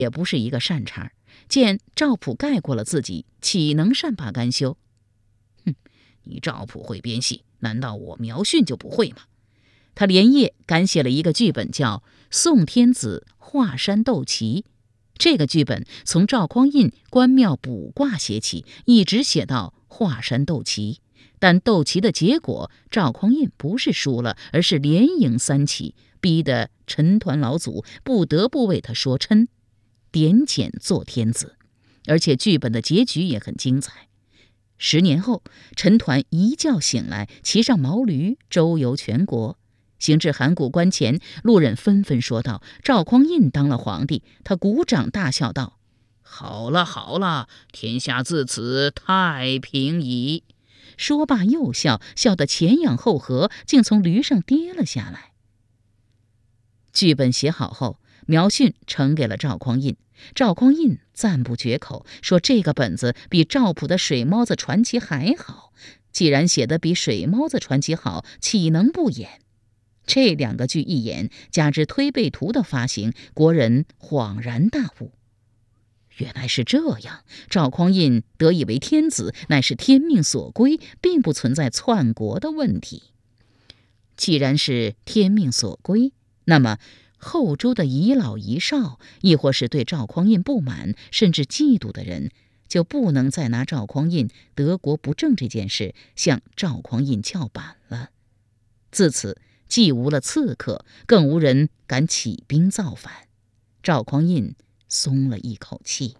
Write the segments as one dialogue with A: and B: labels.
A: 也不是一个善茬，见赵普盖过了自己，岂能善罢甘休？你赵普会编戏，难道我苗训就不会吗？他连夜赶写了一个剧本，叫《宋天子华山斗旗》。这个剧本从赵匡胤关庙卜卦写起，一直写到华山斗旗。但斗旗的结果，赵匡胤不是输了，而是连赢3起，逼得陈抟老祖不得不为他说嗔，点检做天子。而且剧本的结局也很精彩。10年后，陈抟一觉醒来，骑上毛驴周游全国。行至函谷关前，路人纷纷说道：赵匡胤当了皇帝。他鼓掌大笑道：好了好了，天下自此太平矣。说罢又笑，笑得前仰后合，竟从驴上跌了下来。剧本写好后，苗训呈给了赵匡胤。赵匡胤赞不绝口，说这个本子比赵普的水猫子传奇还好。既然写得比水猫子传奇好，岂能不演？这2个剧一演，加之推背图的发行，国人恍然大悟。原来是这样，赵匡胤得以为天子，乃是天命所归，并不存在篡国的问题。既然是天命所归，那么后周的遗老遗少，亦或是对赵匡胤不满甚至嫉妒的人，就不能再拿赵匡胤得国不正这件事向赵匡胤叫板了。自此，既无了刺客，更无人敢起兵造反。赵匡胤松了一口气。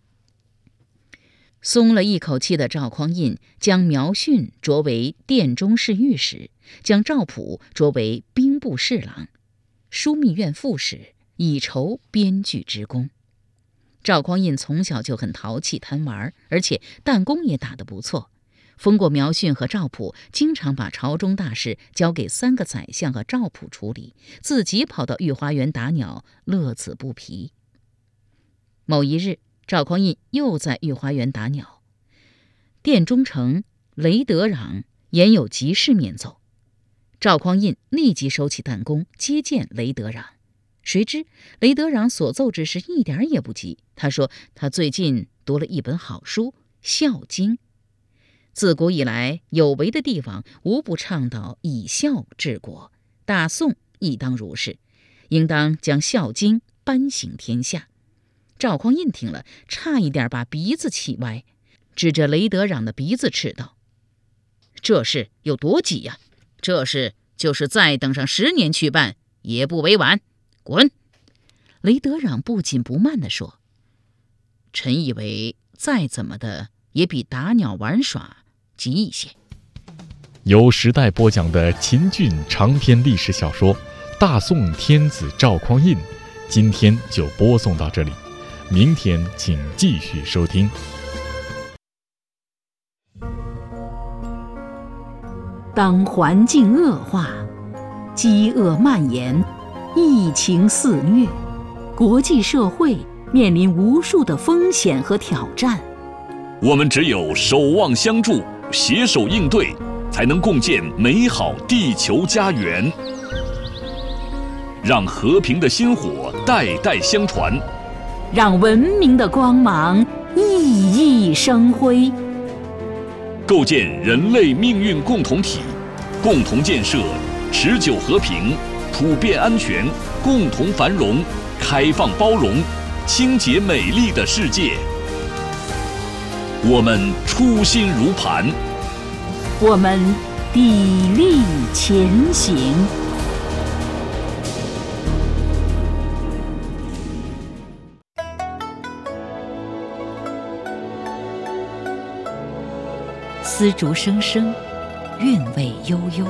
A: 松了一口气的赵匡胤将苗训擢为殿中侍御史，将赵普擢为兵部侍郎、枢密院副使，以酬编剧之功。赵匡胤从小就很淘气贪玩，而且弹弓也打得不错。封过苗训和赵普，经常把朝中大事交给3个宰相和赵普处理，自己跑到御花园打鸟，乐此不疲。某一日，赵匡胤又在御花园打鸟，殿中丞雷德壤言有急事面奏。赵匡胤立即收起弹弓，接见雷德壤。谁知雷德壤所奏之事一点也不急，他说他最近读了一本好书《孝经》。自古以来，有为的帝王无不倡导以孝治国，大宋亦当如是，应当将《孝经》颁行天下。赵匡胤听了，差一点把鼻子气歪，指着雷德壤的鼻子斥道：这事有多急呀？这事就是再等上10年去办，也不为晚。滚！雷德壤不紧不慢地说：臣以为再怎么的也比打鸟玩耍急一些。
B: 由时代播讲的秦俊长篇历史小说《大宋天子赵匡胤》，今天就播送到这里，明天请继续收听。
A: 当环境恶化，饥饿蔓延，疫情肆虐，国际社会面临无数的风险和挑战。
C: 我们只有守望相助，携手应对，才能共建美好地球家园，让和平的薪火代代相传，
A: 让文明的光芒熠熠生辉，
C: 构建人类命运共同体，共同建设持久和平、普遍安全、共同繁荣、开放包容、清洁美丽的世界。我们初心如磐，
A: 我们砥砺前行。丝竹声声，韵味悠悠，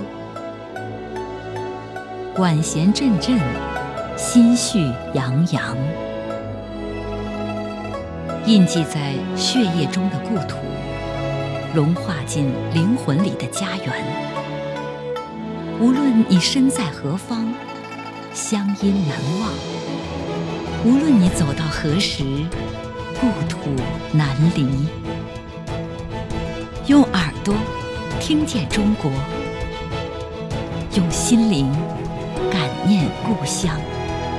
A: 管弦阵阵，心绪洋洋。印记在血液中的故土，融化进灵魂里的家园。无论你身在何方，乡音难忘；无论你走到何时，故土难离。用耳朵听见中国，用心灵感念故乡。